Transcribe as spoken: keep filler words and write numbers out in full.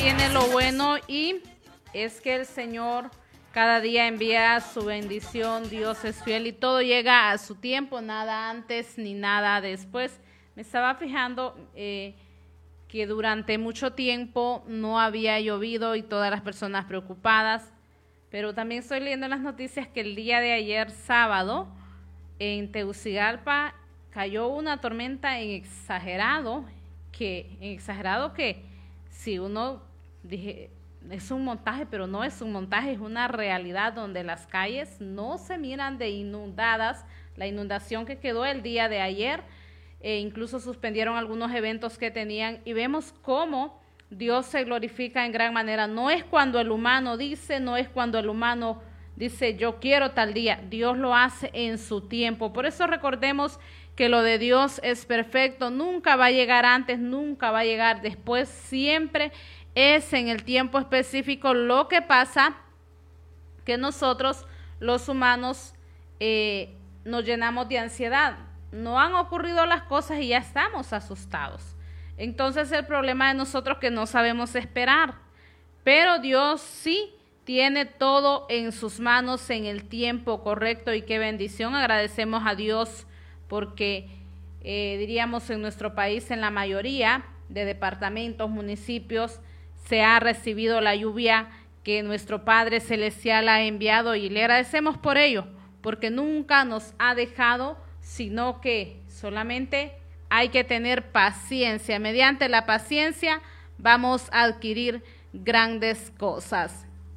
viene lo bueno y es que el Señor cada día envía su bendición. Dios es fiel y todo llega a su tiempo, nada antes ni nada después. Me estaba fijando eh, que durante mucho tiempo no había llovido y todas las personas preocupadas, pero también estoy leyendo en las noticias que el día de ayer, sábado, en Tegucigalpa cayó una tormenta en exagerado, que en exagerado que si uno dije es un montaje, pero no es un montaje, es una realidad donde las calles no se miran de inundadas. La inundación que quedó el día de ayer, e incluso suspendieron algunos eventos que tenían, y vemos cómo Dios se glorifica en gran manera. No es cuando el humano dice, no es cuando el humano dice yo quiero tal día, Dios lo hace en su tiempo. Por eso recordemos que lo de Dios es perfecto, nunca va a llegar antes, nunca va a llegar después, siempre es en el tiempo específico. Lo que pasa que nosotros los humanos eh, nos llenamos de ansiedad, no han ocurrido las cosas y ya estamos asustados. Entonces el problema de nosotros es que no sabemos esperar, pero Dios sí tiene todo en sus manos en el tiempo correcto, y qué bendición. Agradecemos a Dios porque eh, diríamos en nuestro país, en la mayoría de departamentos, municipios, se ha recibido la lluvia que nuestro Padre Celestial ha enviado, y le agradecemos por ello, porque nunca nos ha dejado, sino que solamente hay que tener paciencia. Mediante la paciencia vamos a adquirir grandes cosas.